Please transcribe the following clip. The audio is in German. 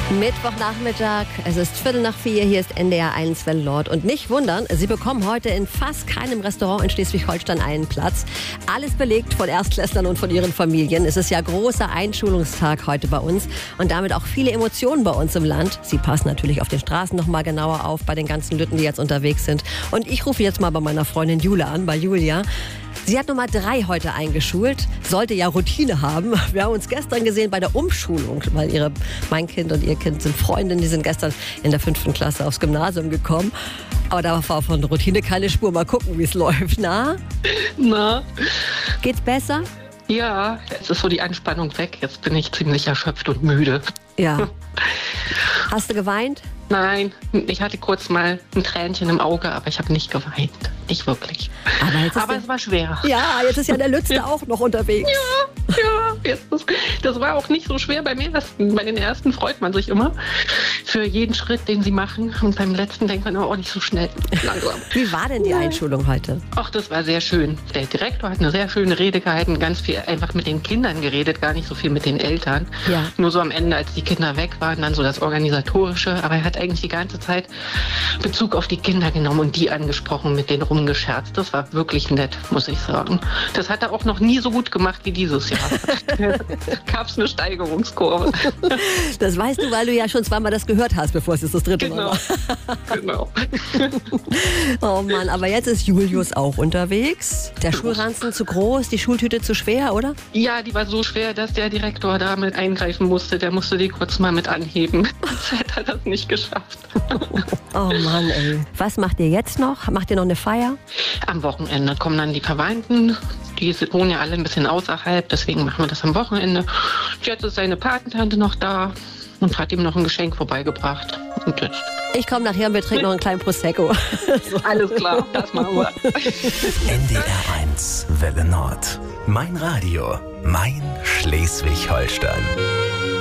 Mittwochnachmittag, es ist 3:45, hier ist NDR 1 Welle Nord. Und nicht wundern, Sie bekommen heute in fast keinem Restaurant in Schleswig-Holstein einen Platz. Alles belegt von Erstklässlern und von ihren Familien. Es ist ja großer Einschulungstag heute bei uns und damit auch viele Emotionen bei uns im Land. Sie passen natürlich auf den Straßen noch mal genauer auf bei den ganzen Lütten, die jetzt unterwegs sind. Und ich rufe jetzt mal bei meiner Freundin Jule an, bei Julia. Sie hat Nummer 3 heute eingeschult, sollte ja Routine haben. Wir haben uns gestern gesehen bei der Umschulung, weil mein Kind und ihr Kind sind Freundinnen, die sind gestern in der 5. Klasse aufs Gymnasium gekommen. Aber da war von Routine keine Spur. Mal gucken, wie es läuft. Na? Geht's besser? Ja, jetzt ist so die Anspannung weg. Jetzt bin ich ziemlich erschöpft und müde. Ja. Hast du geweint? Nein, ich hatte kurz mal ein Tränchen im Auge, aber ich habe nicht geweint. Nicht wirklich. Aber es war schwer. Ja, jetzt ist ja der Lützler auch noch unterwegs. Ja, das war auch nicht so schwer bei mir. Bei den ersten freut man sich immer für jeden Schritt, den sie machen. Und beim letzten denkt man immer, nicht so schnell, langsam. Wie war denn die Einschulung heute? Ach, das war sehr schön. Der Direktor hat eine sehr schöne Rede gehalten, ganz viel einfach mit den Kindern geredet, gar nicht so viel mit den Eltern. Ja. Nur so am Ende, als die Kinder weg waren, dann so das Organisatorische. Aber er hat eigentlich die ganze Zeit Bezug auf die Kinder genommen und die angesprochen, mit denen rumgescherzt. Das war wirklich nett, muss ich sagen. Das hat er auch noch nie so gut gemacht wie dieses Jahr. Da gab es eine Steigerungskurve. Das weißt du, weil du ja schon zweimal das gehört hast, bevor es jetzt das dritte Mal war. Genau. Oh Mann, aber jetzt ist Julius auch unterwegs. Der Schulranzen zu groß, die Schultüte zu schwer, oder? Ja, die war so schwer, dass der Direktor da mit eingreifen musste. Der musste die kurz mal mit anheben. Sonst hätte er das nicht geschafft. Oh Mann, ey. Was macht ihr jetzt noch? Macht ihr noch eine Feier? Am Wochenende kommen dann die Verwandten. Die wohnen ja alle ein bisschen außerhalb, deswegen machen wir das am Wochenende. Jetzt ist seine Patentante noch da und hat ihm noch ein Geschenk vorbeigebracht. Und jetzt. Ich komme nachher und wir trinken noch einen kleinen Prosecco. Alles klar, das machen wir. NDR 1 Welle Nord. Mein Radio, mein Schleswig-Holstein.